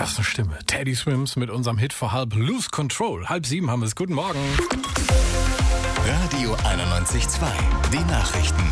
Was eine Stimme. Teddy Swims mit unserem Hit vor halb Lose Control. 6:30 haben wir es. Guten Morgen. Radio 91.2. Die Nachrichten.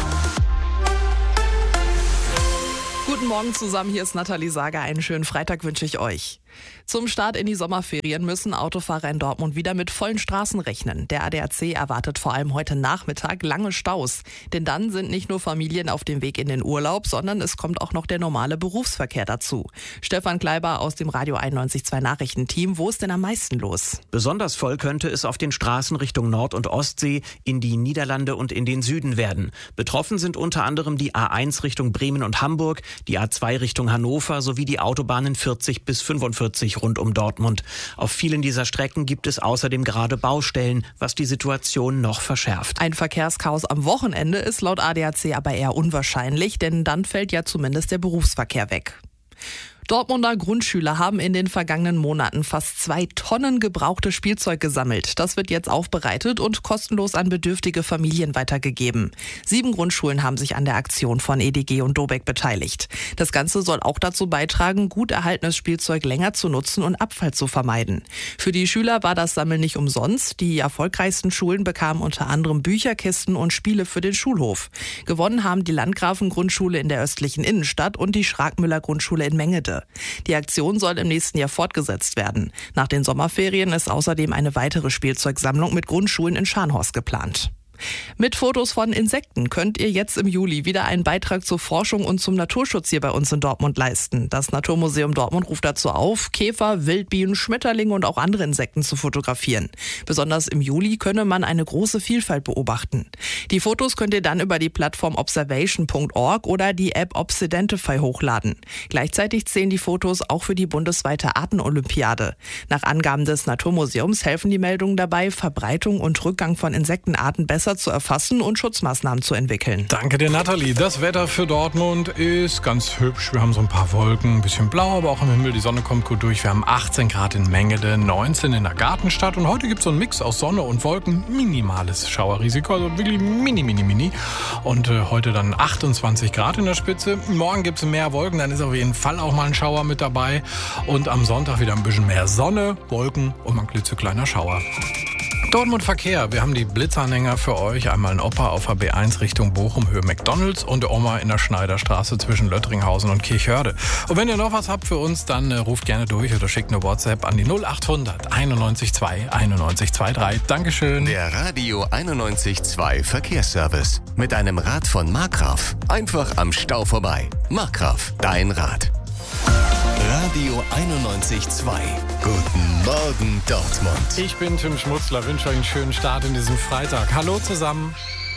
Guten Morgen zusammen, hier ist Nathalie Sager. Einen schönen Freitag wünsche ich euch. Zum Start in die Sommerferien müssen Autofahrer in Dortmund wieder mit vollen Straßen rechnen. Der ADAC erwartet vor allem heute Nachmittag lange Staus. Denn dann sind nicht nur Familien auf dem Weg in den Urlaub, sondern es kommt auch noch der normale Berufsverkehr dazu. Stefan Kleiber aus dem Radio 91.2 Nachrichtenteam. Wo ist denn am meisten los? Besonders voll könnte es auf den Straßen Richtung Nord- und Ostsee, in die Niederlande und in den Süden werden. Betroffen sind unter anderem die A1 Richtung Bremen und Hamburg, die A2 Richtung Hannover sowie die Autobahnen 40 bis 45 rund um Dortmund. Auf vielen dieser Strecken gibt es außerdem gerade Baustellen, was die Situation noch verschärft. Ein Verkehrschaos am Wochenende ist laut ADAC aber eher unwahrscheinlich, denn dann fällt ja zumindest der Berufsverkehr weg. Dortmunder Grundschüler haben in den vergangenen Monaten fast 2 Tonnen gebrauchtes Spielzeug gesammelt. Das wird jetzt aufbereitet und kostenlos an bedürftige Familien weitergegeben. 7 Grundschulen haben sich an der Aktion von EDG und Dobeck beteiligt. Das Ganze soll auch dazu beitragen, gut erhaltenes Spielzeug länger zu nutzen und Abfall zu vermeiden. Für die Schüler war das Sammeln nicht umsonst. Die erfolgreichsten Schulen bekamen unter anderem Bücherkisten und Spiele für den Schulhof. Gewonnen haben die Landgrafen-Grundschule in der östlichen Innenstadt und die Schragmüller-Grundschule in Mengede. Die Aktion soll im nächsten Jahr fortgesetzt werden. Nach den Sommerferien ist außerdem eine weitere Spielzeugsammlung mit Grundschulen in Scharnhorst geplant. Mit Fotos von Insekten könnt ihr jetzt im Juli wieder einen Beitrag zur Forschung und zum Naturschutz hier bei uns in Dortmund leisten. Das Naturmuseum Dortmund ruft dazu auf, Käfer, Wildbienen, Schmetterlinge und auch andere Insekten zu fotografieren. Besonders im Juli könne man eine große Vielfalt beobachten. Die Fotos könnt ihr dann über die Plattform observation.org oder die App Obsidentify hochladen. Gleichzeitig zählen die Fotos auch für die bundesweite Artenolympiade. Nach Angaben des Naturmuseums helfen die Meldungen dabei, Verbreitung und Rückgang von Insektenarten besser zu erfassen und Schutzmaßnahmen zu entwickeln. Danke dir, Nathalie. Das Wetter für Dortmund ist ganz hübsch. Wir haben so ein paar Wolken, ein bisschen blau, aber auch im Himmel. Die Sonne kommt gut durch. Wir haben 18 Grad in Mengede, 19 in der Gartenstadt. Und heute gibt es so einen Mix aus Sonne und Wolken. Minimales Schauerrisiko, also wirklich mini. Und heute dann 28 Grad in der Spitze. Morgen gibt es mehr Wolken, dann ist auf jeden Fall auch mal ein Schauer mit dabei. Und am Sonntag wieder ein bisschen mehr Sonne, Wolken und mal ein klitzekleiner Schauer. Dortmund Verkehr. Wir haben die Blitzanhänger für euch. Einmal ein Opa auf der B1 Richtung Bochum, Höhe McDonalds und Oma in der Schneiderstraße zwischen Löttringhausen und Kirchhörde. Und wenn ihr noch was habt für uns, dann ruft gerne durch oder schickt eine WhatsApp an die 0800 91 2 91 23. Dankeschön. Der Radio 91.2 Verkehrsservice. Mit einem Rad von Markgraf. Einfach am Stau vorbei. Markgraf, dein Rad. Radio 91.2. Guten Morgen, Dortmund. Ich bin Tim Schmutzler, wünsche euch einen schönen Start in diesem Freitag. Hallo zusammen.